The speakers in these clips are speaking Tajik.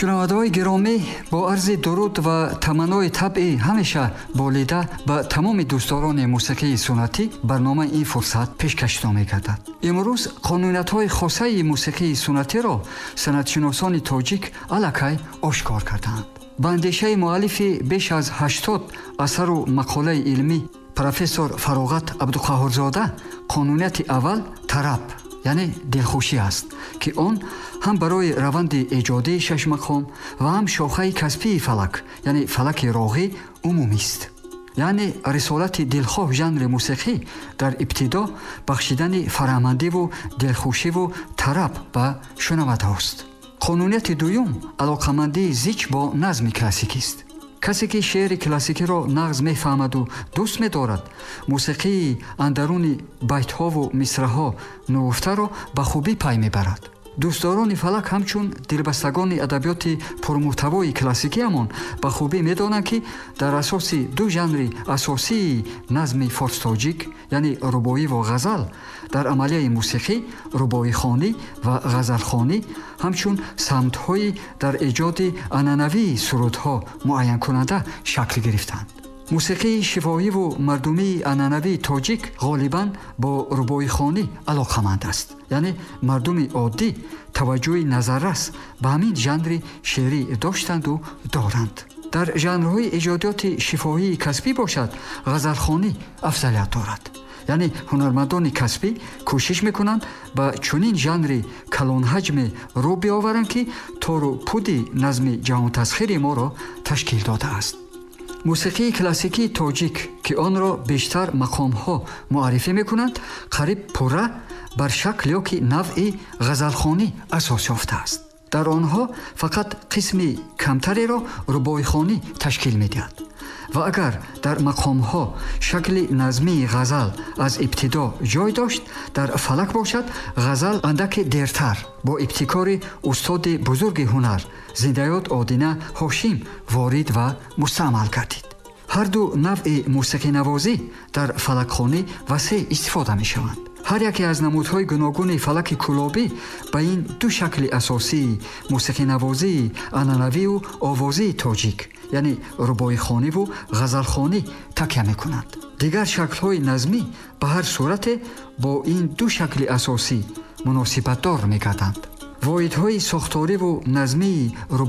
шунавандаҳои гиромӣ, бо арзи дуруд ва таманнои табъи ҳамеша болида ба тамоми дӯстдорони мусиқии суннатӣ барномаи ин фурсат пешкашидо мегардад. Имрӯз қонуниятҳои хосаи мусиқии суннатиро санъатшиносони тоҷик аллакай ошкор карданд. ба андешаи муаллифи беш аз 80 асару мақолаи илмӣ профессор Фароғат Абдуқаҳҳорзода қонунияти аввал тараб, яъне дилхушӣ аст, ки он ҳам барои раванди эҷодии шашмақом ва ҳам шохаи касбии фалак, яъне фалаки роғӣ умумист. яъне рисолати дилхоҳ жанри мусиқӣ дар ибтидо бахшидани фаҳмандиву дилхушиву тараб ба шунавандаҳост. қонунияти дуюм алоқамандии зич бо назми классикист. касе ки шеъри классикиро нағз мефаҳмаду дӯст медорад, мусиқии андаруни байтҳову мисраҳо нуфтаро ба хубӣ пай мебарад. дӯстдорони фалак ҳамчун дилбастагони адабиёти пурмуҳтавои классикиамон ба хубӣ медонанд, ки дар асоси ду жанри асосии назми форстоҷик, яъне рубоиву ғазал, дар амалияи мусиқӣ рубоихонӣ ва ғазалхонӣ ҳамчун самтҳои дар эҷоди анъанавии сурудҳо муайянкунанда шакл гирифтанд. мусиқии шифоҳиву мардумии анъанавии тоҷик ғолибан бо рубоихонӣ алоқаманд аст, яъне мардуми оддӣ таваҷҷӯҳи назаррас ба ҳамин жанри шеърӣ доштанду доранд. дар жанрҳои эҷодиёти шифоҳии касбӣ бошад, ғазалхонӣ афзалият дорад. яъне ҳунармандони касбӣ кӯшиш мекунанд ба чунин жанри калонҳаҷме рӯ биоваранд, ки тору пуди назми ҷаҳонтасхири моро ташкил додааст. мусиқии классикии тоҷик, ки онро бештар мақомҳо муаррифӣ мекунанд, қариб пурра бар шакл ё ки навъи ғазалхонӣ асос ёфтааст. дар онҳо фақат қисми камтареро рубоихонӣ ташкил медиҳад. ва агар дар мақомҳо шакли назмии ғазал аз ибтидо ҷой дошт, дар фалак бошад ғазал андаке дертар бо ибтикори устоди бузурги ҳунар зиндаёт одина ҳошим ворид ва мустаъмал гардид. ҳар ду навъи мусиқинавозӣ дар фалакхонӣ васеъ истифода мешаванд. ҳар яке аз намудҳои гуногуни фалаки кулобӣ ба ин ду шакли асосии мусиқинавозии анъанавию овозии тоҷик, яъне рубоихониву ғазалхонӣ такя мекунанд. дигар шаклҳои назмӣ ба ҳар сурате бо ин ду шакли асосӣ муносибатдор мегарданд. воҳидҳои сохториву назмии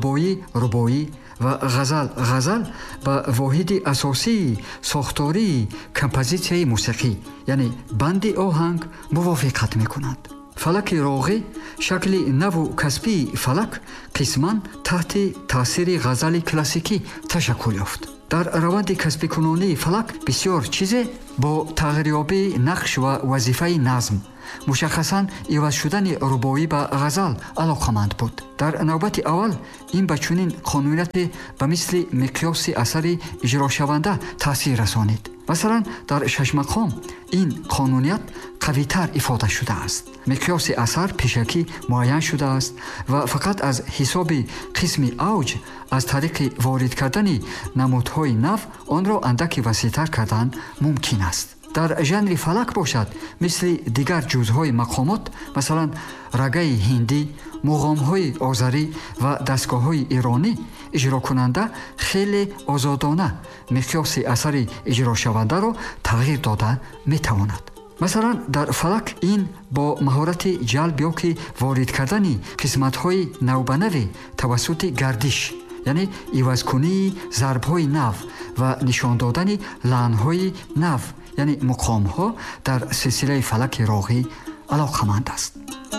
рубоӣ ва ғазал ба воҳиди асосии сохтории композитсияи мусиқӣ, яъне банди оҳанг мувофиқат мекунанд. фалаки роғӣ, шакли наву касбии фалак, қисман таҳти таъсири ғазали классикӣ ташаккул ёфт. дар раванди касбикунонии фалак бисёр чизе бо тағйирёбии нақш ва вазифаи назм, мушаххасан иваз шудани рубоӣ ба ғазал алоқаманд буд. дар навбати аввал ин ба чунин қонунияте ба мисли миқёси асари иҷрошаванда таъсир расонид. масалан, дар шашмақом ин қонуният қавитар ифода шудааст. миқёси асар пешакӣ муайян шудааст ва фақат аз ҳисоби қисми авҷ аз тариқи ворид кардани намудҳои нав онро андаки васеътар кардан мумкин аст. дар жанри фалак бошад, мисли дигар ҷузъҳои мақомот, масалан рагаи ҳиндӣ, муғомҳои озарӣ ва дастгоҳҳои иронӣ, иҷрокунанда хеле озодона миқёси асари иҷрошавандаро тағйир дода метавонад. масалан дар фалак ин бо маҳорати ҷалб ё ки ворид кардани қисматҳои навбанави тавассути гардиш, яъне ивазкунии зарбҳои нав ва нишон додани лаънҳои нав, яъне муқомҳо дар силсилаи фалаки роғӣ алоқаманд аст.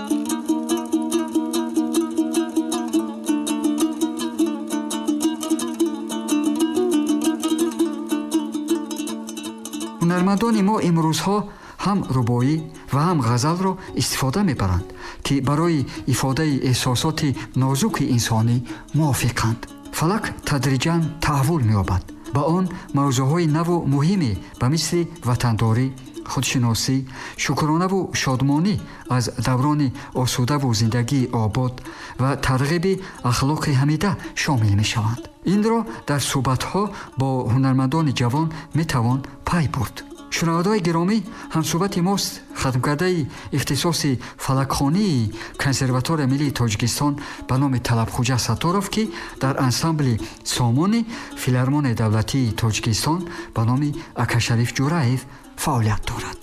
ҳунармандони мо имрӯзҳо ҳам рубоӣ ва ҳам ғазалро истифода мебаранд, ки барои ифодаи эҳсосоти нозуки инсонӣ мувофиқанд. фалак тадриҷан таҳввул меёбад. ба он мавзӯъҳои наву муҳиме ба мисли ватандорӣ, худшиносӣ, шукронаву шодмонӣ аз даврони осудаву зиндагии обод ва тарғиби ахлоқи ҳамида шомил мешаванд. инро дар суҳбатҳо бо ҳунармандони ҷавон метавон пай бурд. шунавандаҳои гиромӣ, ҳамсӯҳбати мост хатмкардаи ихтисоси фалакхонии консерваторияи миллии Тоҷикистон ба номи Талабхоҷа Сатторов, ки дар ансамбли сомони филармонияи давлатии Тоҷикистон ба номи Акашариф Ҷураев фаъолият дорад.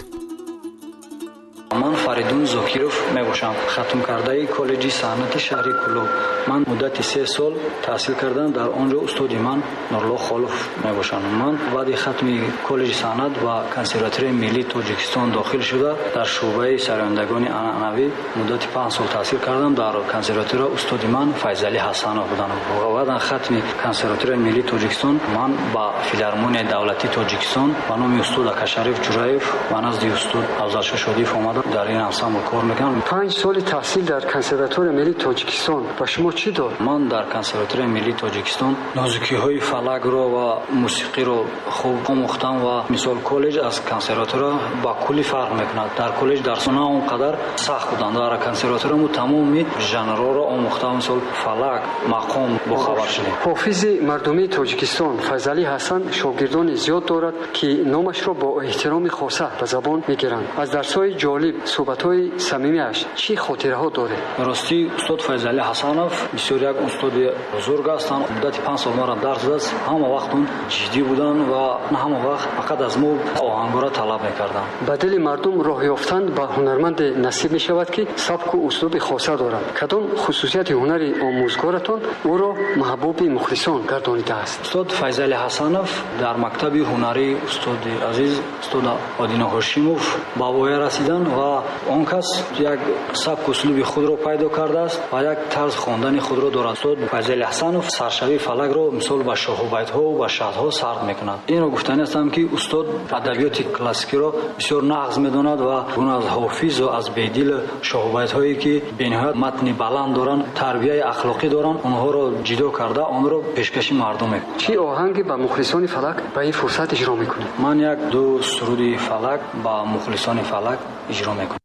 ман Фаридун Зокиров мебошам, хатмкардаи коллеҷи санъати шаҳри Кӯлоб. ман муддати 3 сол таҳсил кардам. дар он ҷо устоди ман Нурло Холов мебошанд. ман баъди хатми коллеҷи санъат ва консерваторияи миллии Тоҷикистон дохил шуда дар шуъбаи сарояндагони анъанавӣ муддати 5 сол таҳсил кардам. дар консерватория устоди ман Файзали Ҳасанов буданд. баъд аз хатми консерваторияи миллии Тоҷикистон ман ба филармонияи давлатии Тоҷикистон ба номи устод Акашариф Ҷураев ва назди устод Афзалшоҳ Шодиев омадам. дар ин ансамбл кор мекунам. 5 соли таҳсил дар консерваторияи миллии Тоҷикистон ба шумо чӣ дод? ман дар консерваторияи миллии Тоҷикистон нозукиҳои фалакро ва мусиқиро хуб омӯхтам ва мисол коллеҷ аз консерватория ба кулли фарқ мекунад. дар коллеҷ дарсона он қадар сахт буданд. дар консерватория мо тамоми жанрҳоро омӯхтам. мисол фалак, мақом бохабар шудем. ҳофизи мардумии Тоҷикистон Файзали Ҳасан шогирдони зиёд дорад, ки номашро бо эҳтироми хоса ба забон мегиранд. аз дарсҳои ҷолиб, суҳбатҳои самимиаш чӣ хотираҳо доред? ростӣ устод Файзали Ҳасанов бисёр як устоди бузург ҳастанд. муддати 5 сол мора дарс дод. ҳама вақт он ҷиддӣ буданд ва ҳама вақт фақат аз мо оҳангора талаб мекарданд. ба дили мардум роҳ ёфтан ба ҳунарманде насиб мешавад, ки сабку услуби хоса дорад. кадом хусусияти ҳунари омӯзгоратон ӯро маҳбуби мухлисон гардонидааст? устод Файзали Ҳасанов дар мактаби ҳунарии устоди азиз устод Одина Ҳошимов ба воя расиданд ва он кас як сабку услуби худро пайдо кардааст ва як тарз хондани худро дорад. устод Файзали Ҳасанов саршавии фалакро мисол ба шоҳубайтҳо ва шаҳрҳо сард мекунад. инро гуфтани ҳастам, ки устод адабиёти классикиро бисёр нағз медонад ва он аз ҳофиз ва аз бедил шоҳубайтҳое ки бениҳоят матни баланд доранд, тарбияи ахлоқӣ доранд, онҳоро ҷидо карда онро пешкаши мардум мекунад. чӣ оҳанги ба мухлисони фалак ба ин фурсат иҷро мекунед? ман як ду суруди фалак ба мухлисони фалак иҷро мекунам.